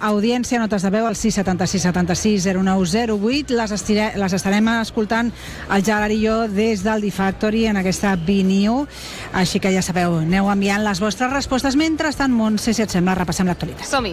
audiència, notes de veu al 676 76 0908. Les estarem escoltant al Gerard i jo des del D-Factory en aquesta Viniu, així que ja sabeu, aneu enviant les vostres respostes. Mentrestant, Montse, si et sembla, repassem l'actualitat. Som-hi.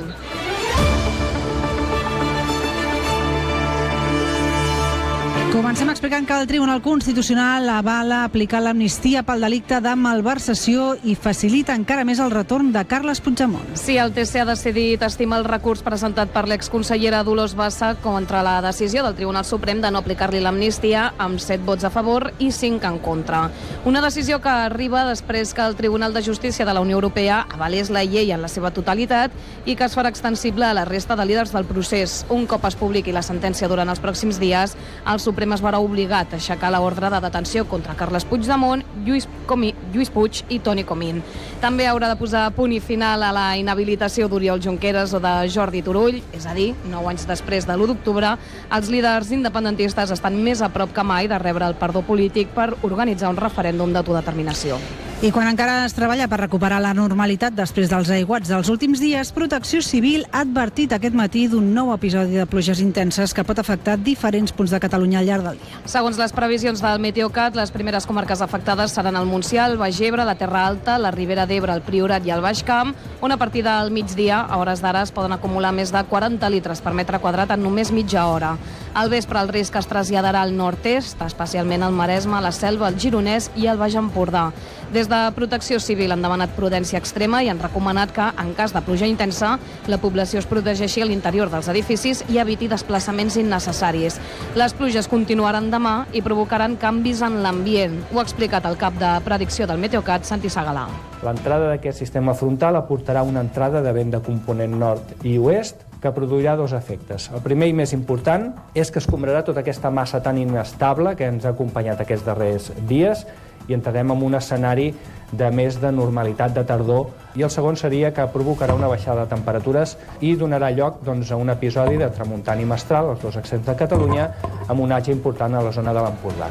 Comencem explicant que el Tribunal Constitucional avala aplicar l'amnistia pel delicte de malversació i facilita encara més el retorn de Carles Puigdemont. Sí, el TC ha decidit estimar el recurs presentat per l'exconsellera Dolors Bassa contra la decisió del Tribunal Suprem de no aplicar-li l'amnistia, amb 7 vots a favor i 5 en contra. Una decisió que arriba després que el Tribunal de Justícia de la Unió Europea avalés la llei en la seva totalitat i que es farà extensible a la resta de líders del procés. Un cop es publiqui la sentència durant els pròxims dies, el Suprem es veurà obligat a aixecar l'ordre de detenció contra Carles Puigdemont, Lluís Puig i Toni Comín. També haurà de posar punt i final a la inhabilitació d'Oriol Junqueras o de Jordi Turull, és a dir, 9 anys després de l'1 d'octubre, els líders independentistes estan més a prop que mai de rebre el perdó polític per organitzar un referèndum d'autodeterminació. I quan encara es treballa per recuperar la normalitat després dels aiguats dels últims dies, Protecció Civil ha advertit aquest matí d'un nou episodi de pluges intenses que pot afectar diferents punts de Catalunya al llarg del dia. Segons les previsions del Meteocat, les primeres comarques afectades seran el Montsià, el Baix Ebre, la Terra Alta, la Ribera d'Ebre, el Priorat i el Baix Camp, on a partir del migdia, a hores d'ara, es poden acumular més de 40 litres per metre quadrat en només mitja hora. Al vespre el risc es traslladarà al nord-est, especialment al Maresme, la Selva, el Gironès i el Baix Empordà. Des de Protecció Civil han demanat prudència extrema i han recomanat que, en cas de pluja intensa, la població es protegeixi a l'interior dels edificis i eviti desplaçaments innecessaris. Les pluges continuaran demà i provocaran canvis en l'ambient. Ho ha explicat el cap de predicció del Meteocat, Santi Segalà. L'entrada d'aquest sistema frontal aportarà una entrada de vent de component nord i oest que produirà 2 efectes. El primer i més important és que escombrarà tota aquesta massa tan inestable que ens ha acompanyat aquests darrers dies i entrarem en un escenari de més de normalitat de tardor. I el segon seria que provocarà una baixada de temperatures i donarà lloc a un episodi de tramuntana i mestral als 2 extrems de Catalunya, amb un onatge important a la zona de l'Empordà.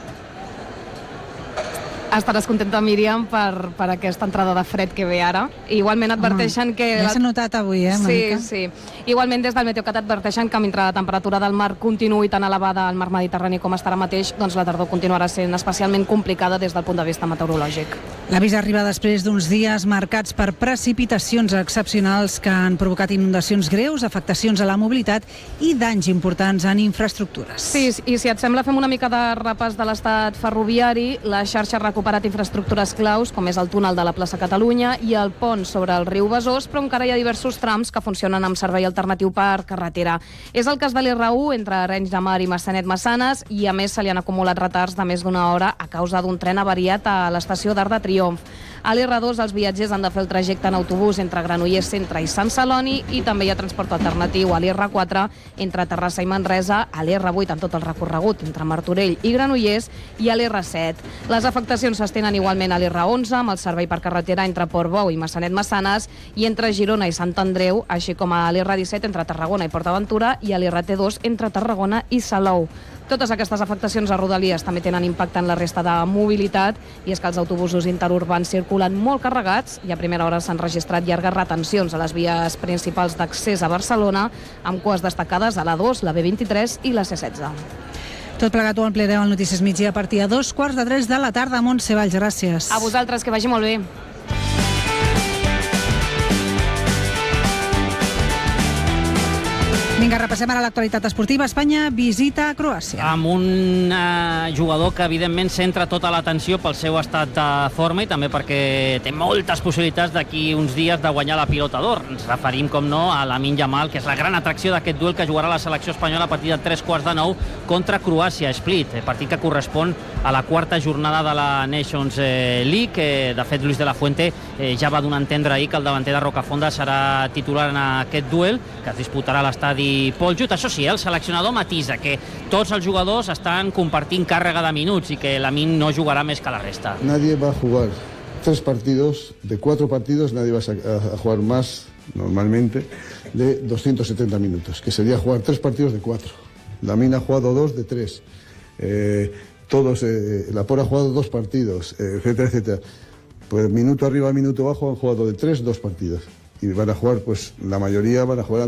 Estaràs contenta, Míriam, per aquesta entrada de fred que ve ara. Igualment adverteixen que... Ja s'ha notat avui, una mica. Sí. Igualment, des del Meteocat adverteixen que mentre la temperatura del mar continuï tan elevada al mar Mediterrani com estarà mateix, doncs la tardor continuarà sent especialment complicada des del punt de vista meteorològic. L'avís arriba després d'uns dies marcats per precipitacions excepcionals que han provocat inundacions greus, afectacions a la mobilitat i danys importants en infraestructures. Sí, i si et sembla, fem una mica de repàs de l'estat ferroviari. La xarxa ha recuperat infraestructures claus, com és el túnel de la plaça Catalunya i el pont sobre el riu Besòs, però encara hi ha diversos trams que funcionen amb servei alternatiu per carretera. És el cas de l'R1 entre Arenys de Mar i Maçanet-Massanes i, a més, se li han acumulat retards de més d'1 hora a causa d'un tren avariat a l'estació d'Arc de Triomf. A l'R2 els viatgers han de fer el trajecte en autobús entre Granollers Centre i Sant Celoni i també hi ha transport alternatiu a l'R4 entre Terrassa i Manresa, a l'R8 amb tot el recorregut entre Martorell i Granollers i a l'R7. Les afectacions s'estenen igualment a l'R11 amb el servei per carretera entre Portbou i Maçanet-Massanes i entre Girona i Sant Andreu, així com a l'R17 entre Tarragona i PortAventura i a l'Rt2 entre Tarragona i Salou. Totes aquestes afectacions a Rodalies també tenen impacte en la resta de mobilitat i és que els autobusos interurbans circulen molt carregats i a primera hora s'han registrat llargues retencions a les vies principals d'accés a Barcelona amb cues destacades a l'A2, la B23 i la C16. Tot plegat ho ampliareu al Notícies Migdia a partir de 2:45 de la tarda. Montse Valls, gràcies. A vosaltres, que vagi molt bé. Vinga, repassem ara l'actualitat esportiva. Espanya visita Croàcia. Amb un jugador que, evidentment, centra tota l'atenció pel seu estat de forma i també perquè té moltes possibilitats d'aquí uns dies de guanyar la Pilota d'Or. Ens referim, com no, a Lamine Yamal, que és la gran atracció d'aquest duel que jugarà la selecció espanyola a partir de 8:45 contra Croàcia, Split, partit que correspon a la 4ª jornada de la Nations League. De fet, Luis de la Fuente ja va donar a entendre ahir que el davanter de Rocafonda serà titular en aquest duel, que es disputarà a l'estadi Poljut. Això sí, el seleccionador matisa que tots els jugadors estan compartint càrrega de minuts i que Lamine no jugarà més que la resta. Nadie va a jugar 3 partidos, de 4 partidos nadie va a jugar más normalmente de 270 minutos, que sería jugar 3 partidos de 4. Lamine ha jugado 2 de 3. Laporte ha jugado 2 partidos, etcétera, etcétera. Pues minuto arriba, minuto abajo han jugado de 3, 2 partidos. Y van a jugar, pues la mayoría van a jugar